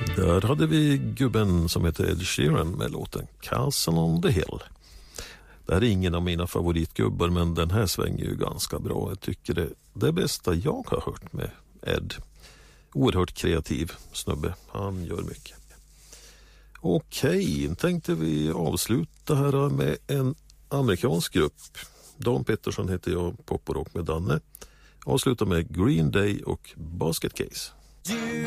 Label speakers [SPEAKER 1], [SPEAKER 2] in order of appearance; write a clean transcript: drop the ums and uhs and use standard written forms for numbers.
[SPEAKER 1] Där hade vi gubben som heter Ed Sheeran med låten Castle on the Hill. Det här är ingen av mina favoritgubbar, men den här svänger ju ganska bra. Jag tycker det bästa jag har hört med Ed. Oerhört kreativ snubbe, han gör mycket. Okej, tänkte vi avsluta här med en amerikansk grupp. Dan Pettersson heter jag, pop och rock med Danne. Avsluta med Green Day och Basket Case.